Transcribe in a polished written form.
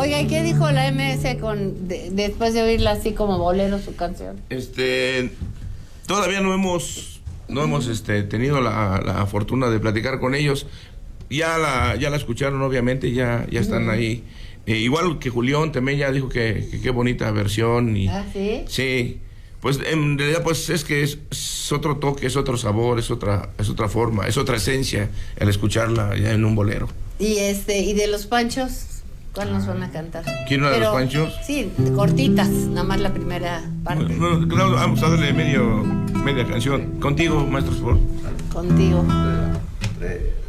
Oiga, ¿y qué dijo la MS después de oírla así como bolero su canción? Todavía no hemos tenido la fortuna de platicar con ellos. Ya la escucharon, obviamente, ya están ahí. Igual que Julián también ya dijo que qué bonita versión. ¿Ah, sí? Sí, pues en realidad pues es que es otro toque, es otro sabor, es otra forma, es otra esencia el escucharla ya en un bolero. Y de los Panchos, ¿cuál nos van a cantar? ¿Quién era de los Panchos? Sí, cortitas, nada más la primera parte. Bueno, claro, vamos a darle media canción. Contigo, maestro, por favor. Contigo. 3.